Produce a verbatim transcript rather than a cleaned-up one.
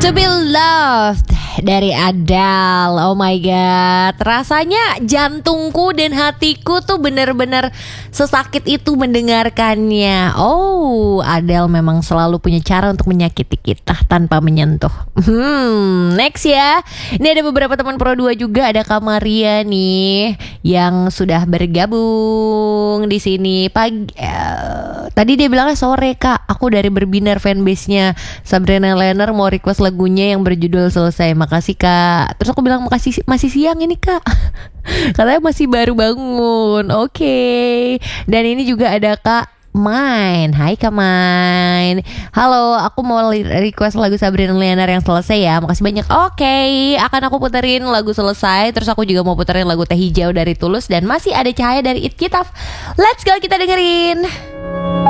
To Be Loved dari Adele. Oh my god, rasanya jantungku dan hatiku tuh bener-bener sesakit itu mendengarkannya. Oh, Adele memang selalu punya cara untuk menyakiti kita tanpa menyentuh. Hmm, next ya. Ini ada beberapa teman Pro dua juga. Ada Kak Maria nih yang sudah bergabung di sini pagi. Uh, tadi dia bilangnya sore Kak. Aku dari Berbinar fanbase-nya Sabrina Lenner mau request lagunya yang berjudul Selesai. Makasih Kak. Terus aku bilang makasih, masih siang ini Kak. Katanya masih baru bangun. Oke okay. Dan ini juga ada Kak Main. Hai Kak Main. Halo, aku mau request lagu Sabrina Lenner yang Selesai ya. Makasih banyak. Oke okay. Akan aku puterin lagu Selesai. Terus aku juga mau puterin lagu Teh Hijau dari Tulus. Dan masih ada Cahaya dari It Kitaf. Let's go, kita dengerin.